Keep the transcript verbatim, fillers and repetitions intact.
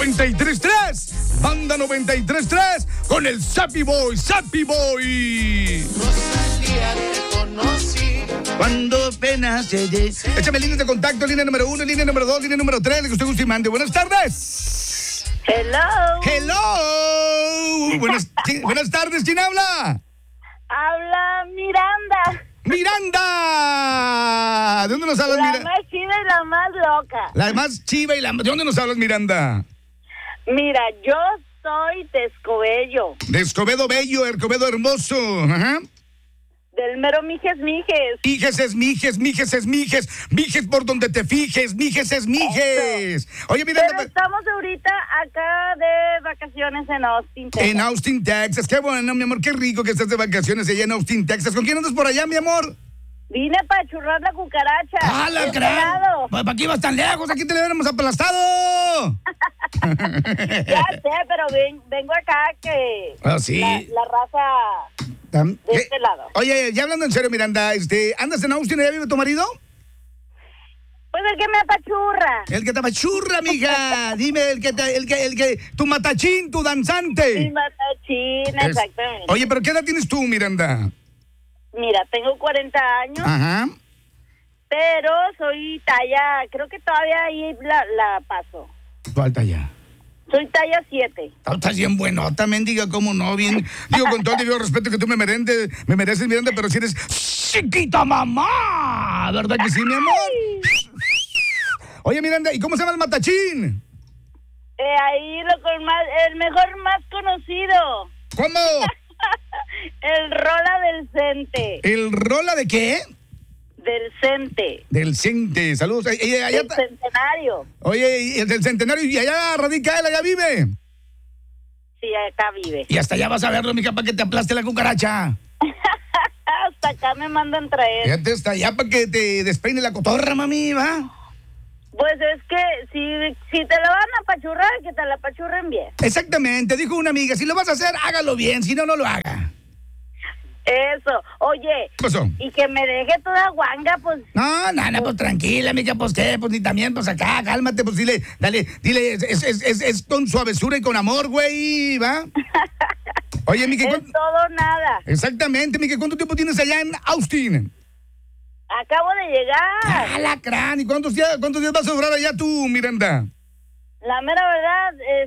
noventa y tres punto tres. Banda noventa y tres punto tres con el Zappy Boy, Zappy Boy. Rosalía, te conocí Cuando apenas llegué. Échame líneas de contacto, línea número uno, línea número dos, línea número tres, que usted guste y mande. Buenas tardes. Hello. Hello. Buenas, chi- buenas tardes, ¿quién habla? Habla Miranda. Miranda. ¿De dónde nos hablas, La Miranda? más chida y la más loca. La más chiva y la... ¿De dónde nos hablas, Miranda? Mira, yo soy de Escobedo, De Escobedo Bello, Escobedo Hermoso. Ajá. del mero Mijes Mijes. Mijes es Mijes, Mijes es Mijes, Mijes por donde te fijes, Mijes es Mijes. Oye, Miranda, Pero estamos ahorita acá de vacaciones en Austin, Texas. en Austin, Texas. Qué bueno, mi amor, qué rico que estás de vacaciones allá en Austin, Texas. ¿Con quién andas por allá, mi amor? Vine para churrar la cucaracha. ¡Ah, la de este gran! lado. Pues, ¿para qué ibas tan lejos? Aquí te le hubiéramos aplastado. Ya sé, pero ven- vengo acá que Ah, sí. la, la raza Tam- de ¿Qué? este lado. Oye, ya hablando en serio, Miranda, este, ¿andas en Austin y ya vive tu marido? Pues el que me apachurra. El que te apachurra, mija. Dime, el que, te, el que, el que, tu matachín, tu danzante. Mi matachín, Es- exactamente. Oye, pero ¿qué edad tienes tú, Miranda? Mira, tengo cuarenta años, Ajá. pero soy talla, creo que todavía ahí la, la paso. Falta ya. Soy talla siete. Ah, estás bien buenota, mendiga, cómo no, bien. Digo, con todo el debido respeto que tú me mereces, me mereces, Miranda, pero si eres chiquita mamá, ¿verdad que sí, mi amor? Oye, Miranda, ¿y cómo se llama el matachín? Eh, ahí lo con más, el mejor más conocido, ¿Cómo? el Rola del Cente. ¿El rola de qué? Del Cente. Del Cente. Saludos. Ay, ay, allá Del ta- Centenario. Oye, y el del Centenario, y allá radica él, allá vive. Sí, acá vive. Y hasta allá vas a verlo, mija, para que te aplaste la cucaracha. Hasta acá me mandan traer. Fíjate, hasta allá para que te despeine la cotorra, mami, ¿va? Pues es que si, si te la van a apachurrar, que te la apachurren bien. Exactamente, dijo una amiga, si lo vas a hacer, hágalo bien, si no, no lo haga. Eso. Oye, ¿Qué pasó? y que me deje toda guanga, pues No, no, no, pues tranquila, amiga, pues qué, pues ni también, pues acá, cálmate, pues dile, dale, dile, es, es, es, es, es con suavesura y con amor, güey, ¿va? Oye, Miki, es ¿cuánto- todo nada. exactamente, Miki, ¿cuánto tiempo tienes allá en Austin? Acabo de llegar. ¡Ah, la crán! ¿Y cuántos días, cuántos días vas a durar allá tú, Miranda? La mera verdad,